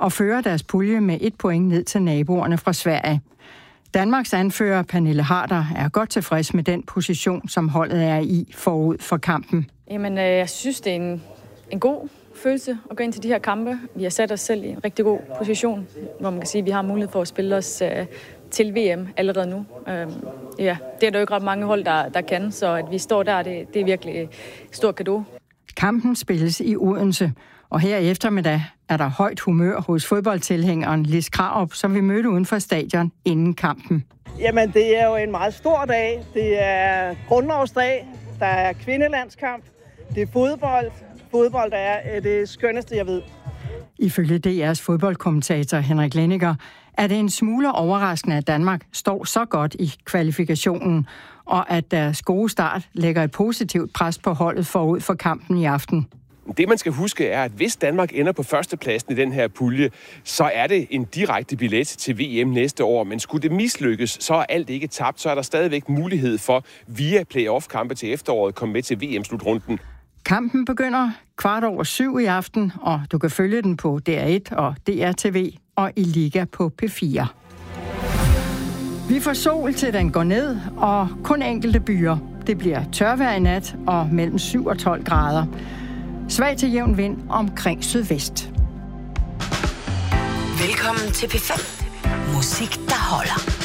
og fører deres pulje med 1 point ned til naboerne fra Sverige. Danmarks anfører Pernille Harder er godt tilfreds med den position, som holdet er i forud for kampen. Jamen, jeg synes, det er en god følelse at gå ind til de her kampe. Vi har sat os selv i en rigtig god position, hvor man kan sige, at vi har mulighed for at spille os til VM allerede nu. Ja, det er der jo ikke ret mange hold, der kan, så at vi står der, det er virkelig et stort cadeau. Kampen spilles i Odense, og her i eftermiddag er der højt humør hos fodboldtilhængeren Lis Krarup, som vi mødte uden for stadion inden kampen. Jamen, det er jo en meget stor dag. Det er grundlovsdag, der er kvindelandskamp, det er fodbold. Fodbold er det skønneste, jeg ved. Ifølge DR's fodboldkommentator Henrik Lenniger er det en smule overraskende, at Danmark står så godt i kvalifikationen, og at deres gode start lægger et positivt pres på holdet forud for kampen i aften. Det, man skal huske, er, at hvis Danmark ender på førstepladsen i den her pulje, så er det en direkte billet til VM næste år. Men skulle det mislykkes, så er alt ikke tabt. Så er der stadigvæk mulighed for via playoff-kampe til efteråret at komme med til VM-slutrunden. Kampen begynder 7:15 i aften, og du kan følge den på DR1 og DRTV og i Liga på P4. Vi får sol til den går ned, og kun enkelte byer. Det bliver tørvejr i nat og mellem 7 og 12 grader. Svag til jævn vind omkring sydvest. Velkommen til P5. Musik, der holder.